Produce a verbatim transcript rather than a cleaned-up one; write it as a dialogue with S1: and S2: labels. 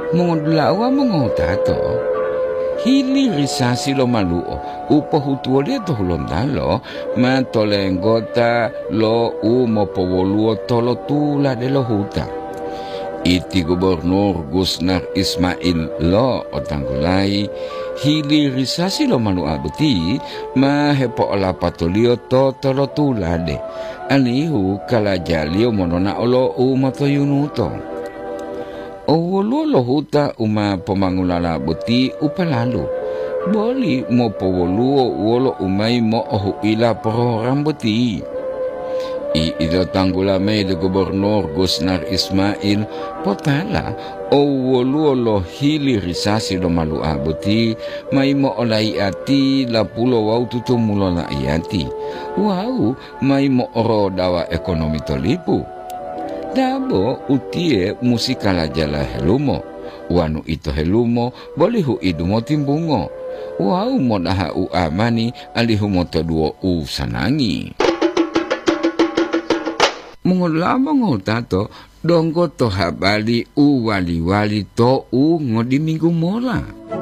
S1: Mongolawa mongotato. Hilirisasi lo maluo. Upo hutuole to hulondalo. Matolengota lo umo powoluo tolo tula de lo huta. Iti Gubernur Gusnar Ismail lo otanggulai. Hilirisasi lo malu abuti. Mahepo ola patolio to tolo tula de. Alihu kalajalio monona olo umo to yunuto. Owolo lo huta uma pemangulala buti upalalu. Boli mo powoluo wolo umai mo ohu ila program buti. I ito tanggula may de Gubernur Gusnar Ismail potala owolo lo hilirisasi lo malu abuti may mo olay ati la pulo wau tutumulo na iati. Wow, may mo oro dawa ekonomi tolipu. Dabo utie musikala jala helumo. Wanu ito helumo bolihu idumo timbungo. Wau mo daha u amani alihumo toduo u sanangi. Mongolama ngotato donggo to habali u wali-wali to u ngodi minggu mola.